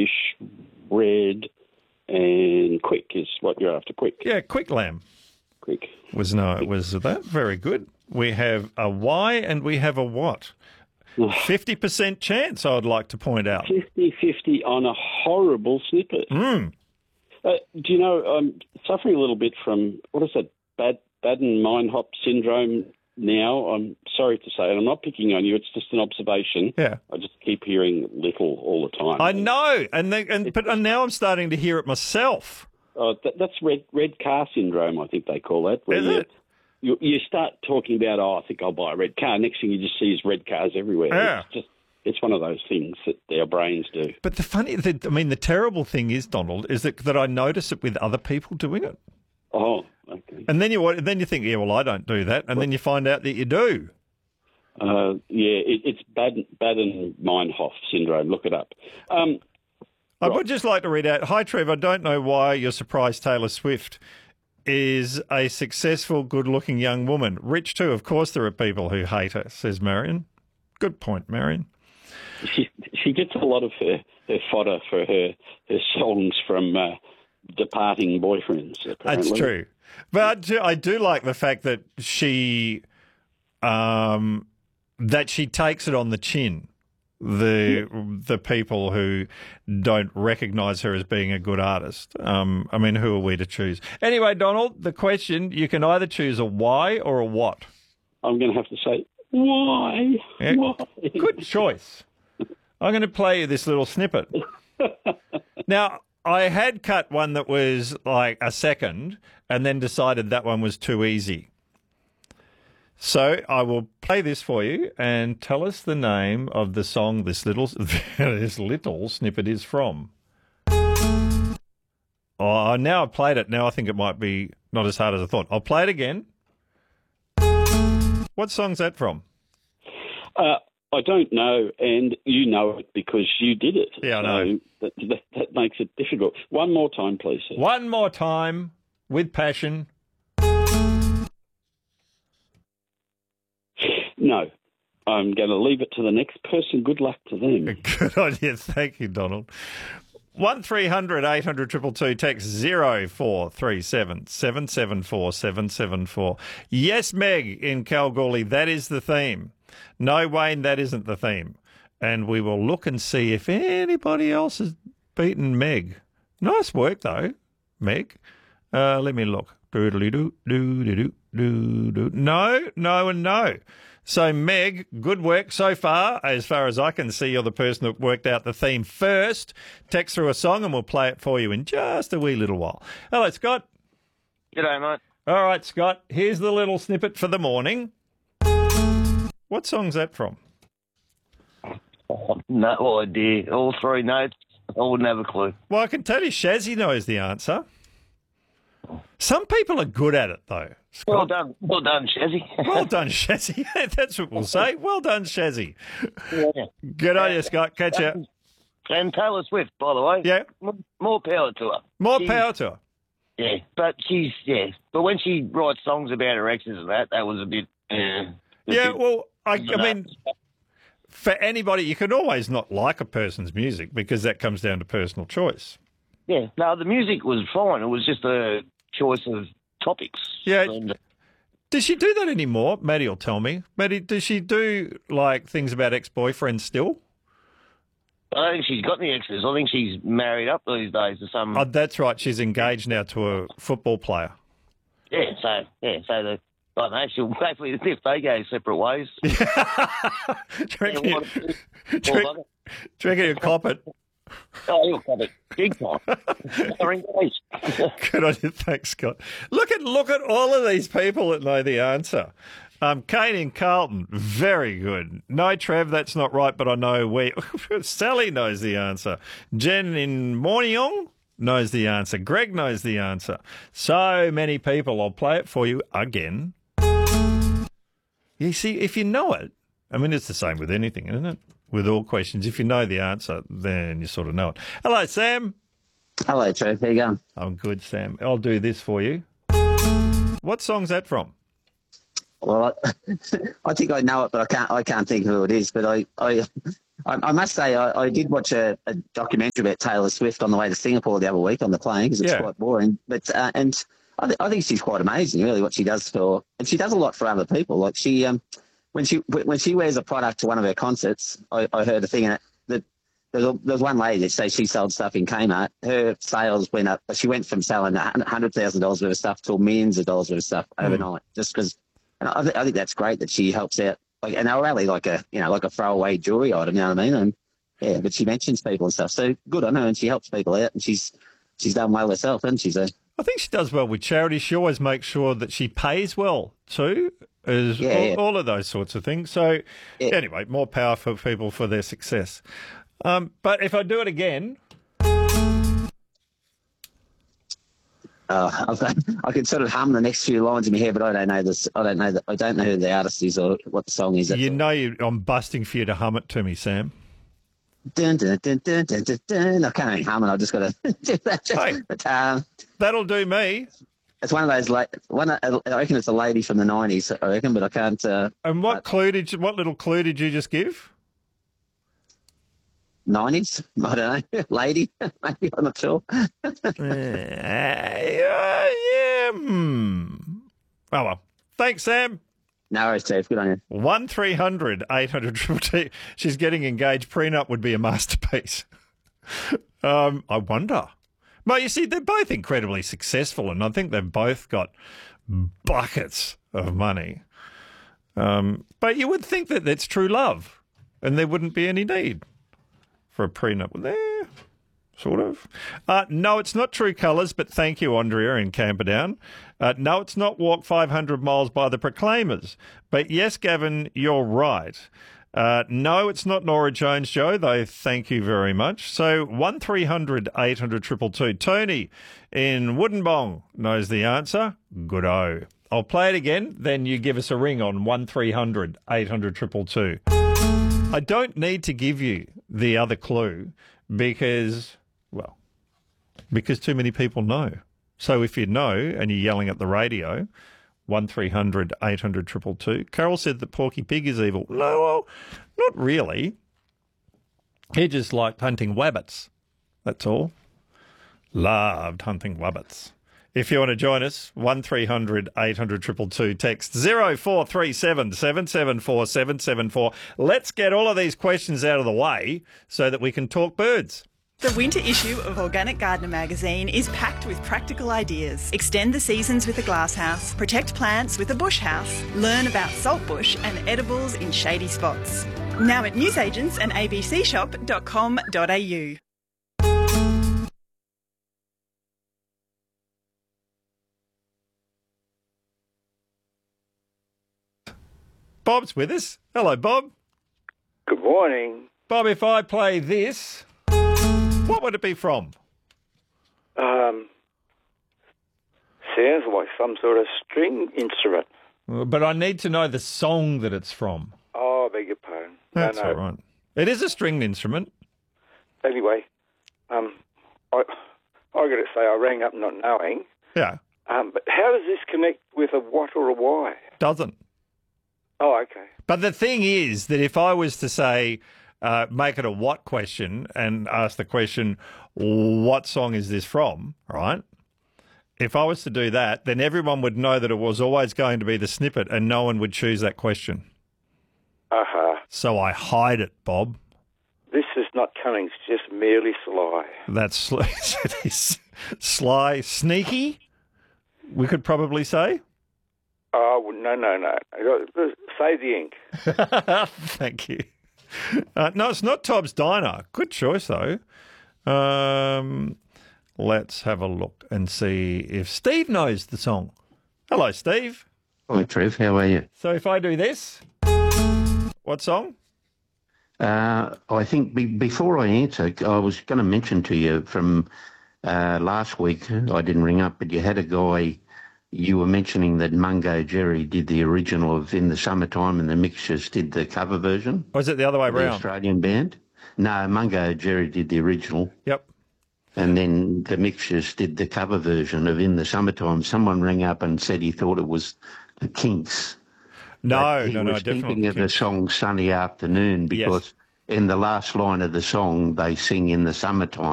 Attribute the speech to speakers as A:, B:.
A: fish, red, and quick is what you're after. Quick.
B: Yeah, quick lamb.
A: Quick.
B: Was that very good? We have a why and we have a what. 50% chance, I would like to point out.
A: 50-50 on a horrible snippet.
B: Mm.
A: Do you know, I'm suffering a little bit from, what is it, Baden-Meinhof syndrome now. I'm sorry to say, and I'm not picking on you, it's just an observation.
B: Yeah.
A: I just keep hearing little all the time.
B: I know, but now I'm starting to hear it myself.
A: That's red car syndrome, I think they call that.
B: Is it?
A: You start talking about, I think I'll buy a red car. Next thing you just see is red cars everywhere.
B: Yeah.
A: It's one of those things that our brains do.
B: But the terrible thing is, Donald, is that I notice it with other people doing it.
A: Oh, okay.
B: And then you think, yeah, well, I don't do that, and then you find out that you do.
A: It's Baden-Meinhof syndrome. Look it up.
B: I would just like to read out, hi, Trev, I don't know why you're surprised Taylor Swift is a successful, good-looking young woman. Rich too, of course there are people who hate her, says Marion. Good point, Marion.
A: She gets a lot of her fodder for her songs from departing boyfriends, apparently.
B: That's true. But I do like the fact that she takes it on the chin. The people who don't recognise her as being a good artist. Who are we to choose? Anyway, Donald, the question, you can either choose a why or a what. I'm
A: going to have to say, why?
B: Yeah.
A: Why?
B: Good choice. I'm going to play you this little snippet. Now, I had cut one that was like a second and then decided that one was too easy. So I will play this for you and tell us the name of the song this little snippet is from. Oh, now I've played it. Now I think it might be not as hard as I thought. I'll play it again. What song's that from?
A: I don't know, and you know it because you did it.
B: Yeah, I know.
A: That makes it difficult. One more time, please, sir.
B: One more time, with passion.
A: No. I'm going to leave it to the next person. Good luck to them.
B: Good on you. Thank you, Donald. 1300 800 222, text 0437 774 774. Yes, Meg in Kalgoorlie, that is the theme. No, Wayne, that isn't the theme. And we will look and see if anybody else has beaten Meg. Nice work, though, Meg. Let me look. No, and no. So, Meg, good work so far. As far as I can see, you're the person that worked out the theme first. Text through a song and we'll play it for you in just a wee little while. Hello, Scott.
C: G'day, mate.
B: All right, Scott, here's the little snippet for the morning. What song's that from?
C: Oh, no idea. All three notes. I wouldn't have a clue.
B: Well, I can tell you Shazzy knows the answer. Some people are good at it, though. Scott.
C: Well done, Shazzy.
B: Well done, Shazzy. That's what we'll say. Well done, Shazzy.
C: Yeah.
B: Good on you, Scott. Catch you.
C: And Taylor Swift, by the way.
B: Yeah.
C: More power to her.
B: Power to her.
C: Yeah, but But when she writes songs about her exes and that was a bit...
B: I mean, for anybody, you can always not like a person's music because that comes down to personal choice.
C: Yeah, no, the music was fine. It was just a choice of topics.
B: Yeah. Does she do that anymore? Maddie will tell me. Maddie, does she do, like, things about ex-boyfriends still?
C: I don't think she's got any exes. I think she's married up these days to some...
B: Oh, that's right. She's engaged now to a football player.
C: Yeah, so I don't know, she'll hopefully if they go separate ways.
B: Do you reckon you'll cop it?
C: Oh, you'll cop it big time.
B: Good on you, thanks, Scott. Look at all of these people that know the answer. Kane in Carlton, very good. No, Trev, that's not right, but I know Sally knows the answer. Jen in Morningong knows the answer. Greg knows the answer. So many people. I'll play it for you again. You see, if you know it, I mean, it's the same with anything, isn't it? With all questions. If you know the answer, then you sort of know it. Hello, Sam.
D: Hello, Trev. How you going?
B: I'm good, Sam. I'll do this for you. What song's that from?
D: Well, I think I know it, but I can't think who it is. But I I must say, I did watch a documentary about Taylor Swift on the way to Singapore the other week on the plane because it's quite boring. But and I think she's quite amazing, really, what she does and she does a lot for other people. Like when she wears a product to one of her concerts, I heard a thing that there's one lady that says she sold stuff in Kmart. Her sales went up. She went from selling $100,000 worth of stuff to millions of dollars worth of stuff overnight, just because. And I think that's great that she helps out. Like, and they're really like a throwaway jewelry item, you know what I mean? And yeah, but she mentions people and stuff. So good on her, and she helps people out, and she's done well herself, hasn't she? So
B: I think she does well with charity. She always makes sure that she pays well too, all of those sorts of things. So anyway, more power for people for their success. But if I do it again.
D: I could sort of hum the next few lines in my head, but I don't know this. I don't know who the artist is or what the song is.
B: I'm busting for you to hum it to me, Sam.
D: Dun, dun, dun, dun, dun, dun, dun. I can't even hum it. I just got to do that.
B: Hey,
D: but,
B: that'll do me.
D: It's one of those. I reckon it's a lady from the '90s. I reckon, but I can't.
B: And what little clue did you just give?
D: '90s? I don't know. Lady? Maybe, I'm not sure.
B: Oh, well. Thanks, Sam.
D: No worries, Steve. Good on you.
B: 1300 800 T. She's getting engaged. Prenup would be a masterpiece. I wonder. Well, you see, they're both incredibly successful, and I think they've both got buckets of money. But you would think that that's true love, and there wouldn't be any need for a prenup there, sort of. No, it's not True Colours, but thank you, Andrea in Camperdown. No, it's not Walk 500 Miles by the Proclaimers. But yes, Gavin, you're right. No, it's not Nora Jones, Joe, though thank you very much. So 1300 800 222. Tony in Woodenbong knows the answer. Good-o. I'll play it again, then you give us a ring on 1300 800 222. I don't need to give you the other clue because too many people know. So if you know and you're yelling at the radio, 1300 800 222. Carol said that Porky Pig is evil. No, well, not really. He just liked hunting wabbits. That's all. Loved hunting wabbits. If you want to join us, 1300 800 222, text 0437 774 774. Let's get all of these questions out of the way so that we can talk birds.
E: The winter issue of Organic Gardener magazine is packed with practical ideas. Extend the seasons with a glasshouse, protect plants with a bush house, learn about saltbush and edibles in shady spots. Now at newsagents and abcshop.com.au.
B: Bob's with us. Hello, Bob.
F: Good morning.
B: Bob, if I play this, what would it be from?
F: Sounds like some sort of string instrument.
B: But I need to know the song that it's from.
F: Oh, I beg your pardon.
B: That's all right. It is a stringed instrument.
F: Anyway, I got to say, I rang up not knowing.
B: Yeah.
F: But how does this connect with a what or a why?
B: Doesn't.
F: Oh, okay.
B: But the thing is that if I was to say, make it a what question and ask the question, what song is this from, right? If I was to do that, then everyone would know that it was always going to be the snippet and no one would choose that question.
F: Uh-huh.
B: So I hide it, Bob.
F: This is not cunning, it's just merely sly.
B: That's it is sly, sneaky, we could probably say.
F: Oh, no. Save the ink.
B: Thank you. No, it's not Tobbs Diner. Good choice, though. Let's have a look and see if Steve knows the song. Hello, Steve.
G: Hi, Trev. How are you?
B: So if I do this, what song?
G: I think before I answer, I was going to mention to you from last week, I didn't ring up, but you had a guy, you were mentioning that Mungo Jerry did the original of In the Summertime and the Mixtures did the cover version.
B: Or is it the other way around?
G: The Australian band? No, Mungo Jerry did the original.
B: Yep.
G: And then the Mixtures did the cover version of In the Summertime. Someone rang up and said he thought it was the Kinks.
B: No,
G: he was thinking of the song Sunny Afternoon because in the last line of the song, they sing in the summertime.